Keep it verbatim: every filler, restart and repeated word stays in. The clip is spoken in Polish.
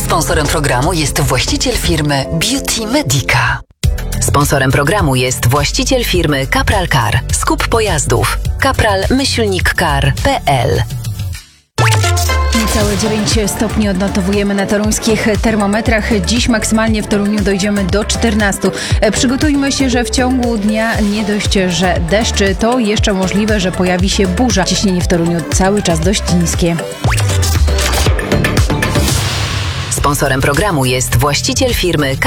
Sponsorem programu jest właściciel firmy Beauty Medica. Sponsorem programu jest właściciel firmy Kapral Car. Skup pojazdów. kapral myślnik car kropka p l. Niecałe dziewięć stopni odnotowujemy na toruńskich termometrach. Dziś maksymalnie w Toruniu dojdziemy do czternastu. Przygotujmy się, że w ciągu dnia nie dość, że deszcz, to jeszcze możliwe, że pojawi się burza. Ciśnienie w Toruniu cały czas dość niskie. Sponsorem programu jest właściciel firmy